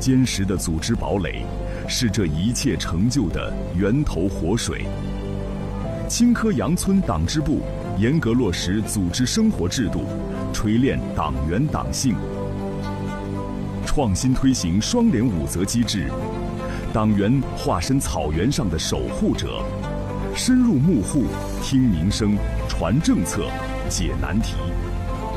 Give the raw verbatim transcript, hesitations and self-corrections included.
坚实的组织堡垒，是这一切成就的源头活水。青稞杨村党支部严格落实组织生活制度，锤炼党员党性，创新推行双联五责机制，党员化身草原上的守护者，深入幕户，听民生，传政策，解难题。